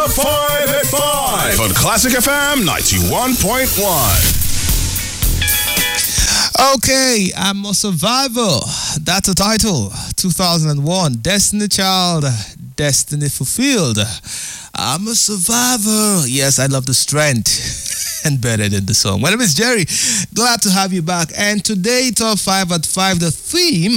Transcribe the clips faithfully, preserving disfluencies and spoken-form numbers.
Five at five on Classic F M ninety-one point one. Okay, I'm a survivor. That's a title. two thousand one. Destiny Child, Destiny Fulfilled. I'm a survivor. Yes, I love the strength and better than the song. My name is Jerry. Glad to have you back. And today, Top five at five, the theme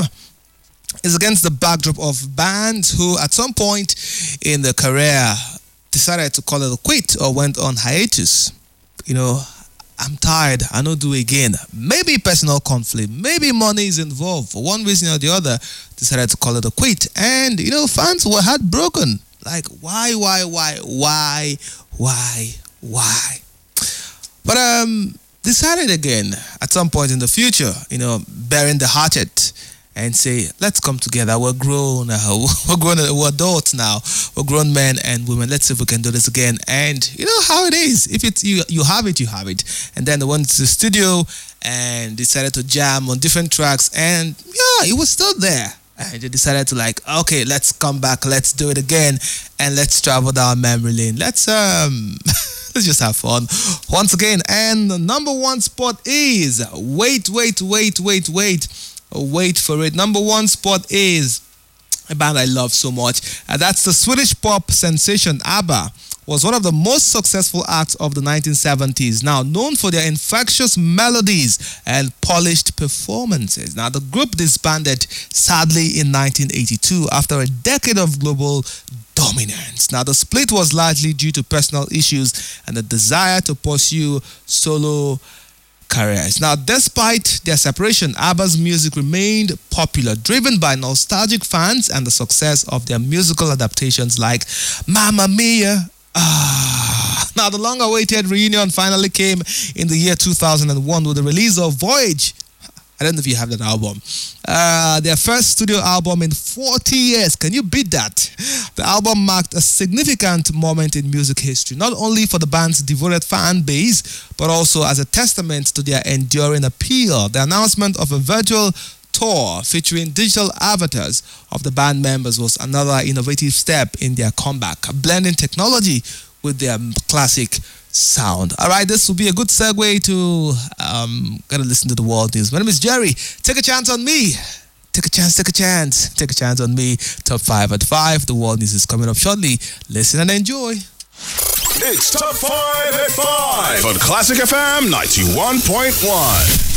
is against the backdrop of bands who at some point in their career decided to call it a quit or went on hiatus. You know, I'm tired, I don't do it again. Maybe personal conflict, maybe money is involved. For one reason or the other, decided to call it a quit. And, you know, fans were heartbroken. Like, why, why, why, why, why, why? But um, decided again at some point in the future, you know, bearing the hatchet and say, let's come together. We're grown. Uh, we're grown. We're adults now. We're grown men and women. Let's see if we can do this again. And you know how it is. If it's you, you have it. You have it. And then they went to the studio and decided to jam on different tracks. And yeah, it was still there. And they decided to like, okay, let's come back. Let's do it again, and let's travel down memory lane. Let's um, let's just have fun once again. And the number one spot is wait, wait, wait, wait, wait. Wait for it. Number one spot is a band I love so much. And that's the Swedish pop sensation ABBA. Was one of the most successful acts of the nineteen seventies. Now known for their infectious melodies and polished performances. Now the group disbanded sadly in nineteen eighty-two after a decade of global dominance. Now the split was largely due to personal issues and a desire to pursue solo careers. Now, despite their separation, ABBA's music remained popular, driven by nostalgic fans and the success of their musical adaptations like Mamma Mia. Ah. Now, the long-awaited reunion finally came in the year two thousand one with the release of Voyage. I don't know if you have that album. Uh, their first studio album in forty years. Can you beat that? The album marked a significant moment in music history, not only for the band's devoted fan base, but also as a testament to their enduring appeal. The announcement of a virtual tour featuring digital avatars of the band members was another innovative step in their comeback, blending technology with their classic sound. All right, this will be a good segue to um, gotta listen to the world news. My name is Jerry. Take a chance on me. Take a chance, take a chance. Take a chance on me. Top five at five. The world news is coming up shortly. Listen and enjoy. It's Top five at five on Classic F M ninety-one point one.